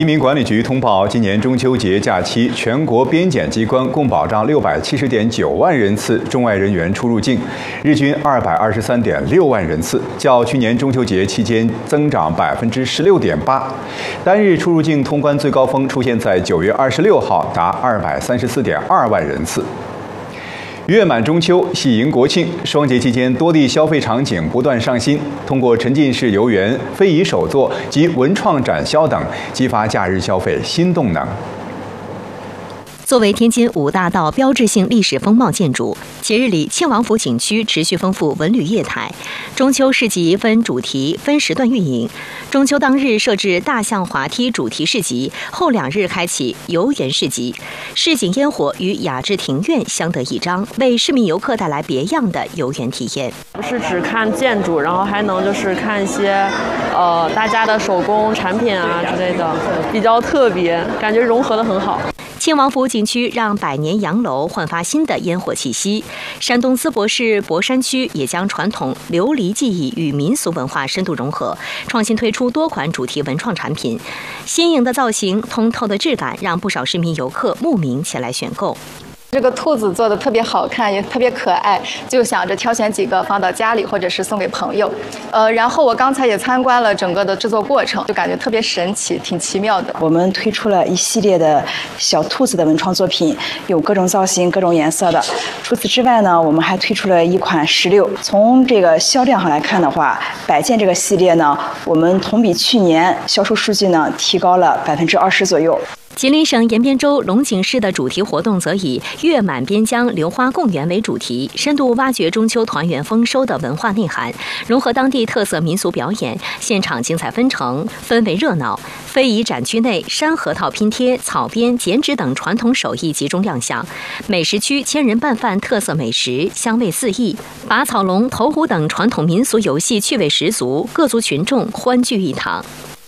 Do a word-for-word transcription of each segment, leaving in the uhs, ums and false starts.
移民管理局通报，今年中秋节假期，全国边检机关共保障六百七十点九万人次中外人员出入境，日均二百二十三点六万人次，较去年中秋节期间增长百分之十六点八。单日出入境通关最高峰出现在九月二十六号，达二百三十四点二万人次。 月满中秋，喜迎国庆，双节期间多地消费场景不断上新。通过沉浸式游园、非遗手作及文创展销等，激发假日消费新动能。 作为天津五大道标志性历史风貌建筑，节日里庆王府景区持续丰富文旅业态。中秋市集分主题、分时段运营。中秋当日设置大象滑梯主题市集，后两日开启游园市集。市井烟火与雅致庭院相得益彰，为市民游客带来别样的游园体验。 不是只看建筑，然后还能就是看一些呃大家的手工产品啊之类的，比较特别，感觉融合得很好。 庆王府景区让百年洋楼焕发新的烟火气息。山东淄博市博山区也将传统琉璃技艺与民俗文化深度融合，创新推出多款主题文创产品。新颖的造型、通透的质感，让不少市民游客慕名前来选购。 这个兔子做的特别好看，也特别可爱，就想着挑选几个放到家里，或者是送给朋友。呃，然后我刚才也参观了整个的制作过程，就感觉特别神奇，挺奇妙的。 我们推出了一系列的小兔子的文创作品，有各种造型、各种颜色的。除此之外呢，我们还推出了一款石榴。从这个销量上来看的话，百件这个系列呢，我们同比去年销售数据呢提高了百分之二十左右。 吉林省延边州龙井市的主题活动则以“月满边疆榴花共圆”为主题，深度挖掘中秋团圆丰收的文化内涵，融合当地特色民俗表演，现场精彩纷呈，氛围热闹。非遗展区内，山核桃拼贴、草编、剪纸等传统手艺集中亮相；美食区千人拌饭特色美食，香味四溢；拔草龙、投壶等传统民俗游戏趣味十足，各族群众欢聚一堂。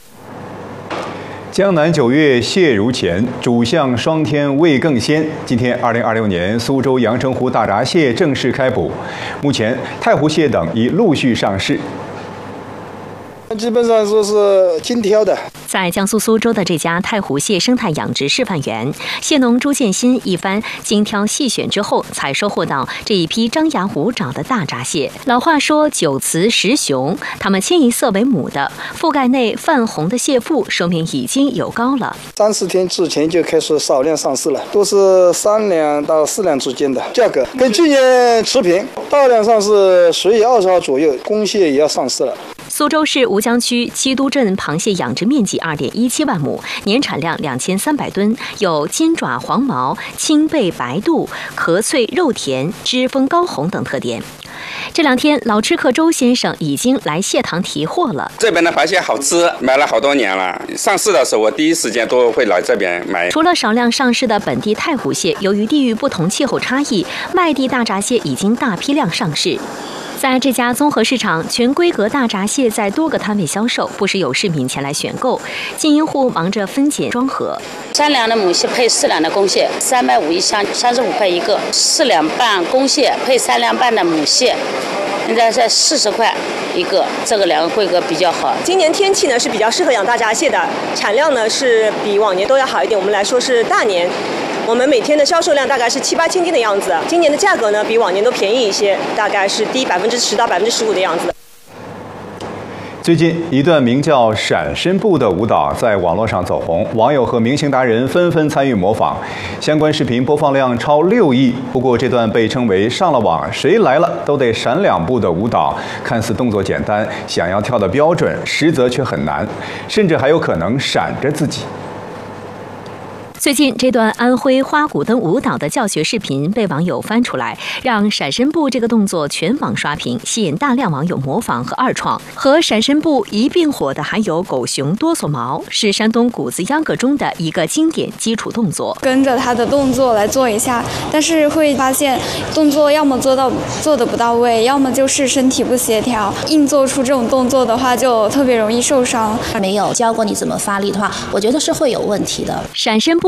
江南九月蟹如前，主项双天味更鲜。今天，二零二六年苏州阳澄湖大闸蟹正式开捕，目前太湖蟹等已陆续上市。 基本上说是精挑的。 在江苏苏州的这家太湖蟹生态养殖示范园，蟹农朱建新一番精挑细选之后，才收获到这一批张牙舞爪的大闸蟹。老话说“九雌十雄”，它们清一色为母的，腹盖内泛红的蟹腹，说明已经有羔了。 三四天之前就开始少量上市了，都是三两到四两之间的价格，跟去年持平。大量上市十月二十号左右，公蟹也要上市了。 苏州市吴江区七都镇螃蟹养殖面积二点一七万亩，年产量两千三百吨，有金爪黄毛、青背白肚、壳脆肉甜、脂丰高红等特点。这两天，老吃客周先生已经来蟹塘提货了。 这边的螃蟹好吃，买了好多年了。上市的时候，我第一时间都会来这边买。 除了少量上市的本地太湖蟹，由于地域不同、气候差异，外地大闸蟹已经大批量上市。 在这家综合市场，全规格大闸蟹在多个摊位销售，不时有市民前来选购。经营户忙着分拣装盒。 三两的母蟹配四两的公蟹，三百五一箱，三十五块一个；四两半公蟹配三两半的母蟹，现在在四十块一个。这个两个规格比较好。 今年天气呢是比较适合养大闸蟹的，产量呢是比往年都要好一点。我们来说是大年。 我们每天的销售量大概是七八千斤的样子，今年的价格呢比往年都便宜一些，大概是低百分之十到百分之十五的样子。 最近，一段名叫《闪身步》的舞蹈在网络上走红，网友和明星达人纷纷参与模仿，相关视频播放量超六亿。不过，这段被称为“上了网谁来了都得闪两步”的舞蹈，看似动作简单，想要跳得标准，实则却很难，甚至还有可能闪着自己。 最近，这段安徽花鼓灯舞蹈的教学视频被网友翻出来，让闪身步这个动作全网刷屏，吸引大量网友模仿和二创。和闪身步一并火的还有狗熊哆嗦毛，是山东谷子秧歌中的一个经典基础动作。 跟着他的动作来做一下，但是会发现动作要么做到做的不到位，要么就是身体不协调。硬做出这种动作的话，就特别容易受伤。 没有教过你怎么发力的话，我觉得是会有问题的。 闪身步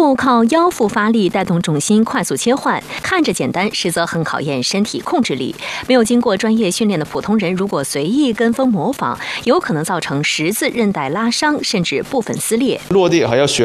步靠腰腹发力带动重心快速切换，看着简单，实则很考验身体控制力。没有经过专业训练的普通人，如果随意跟风模仿，有可能造成十字韧带拉伤，甚至部分撕裂。 落地还要学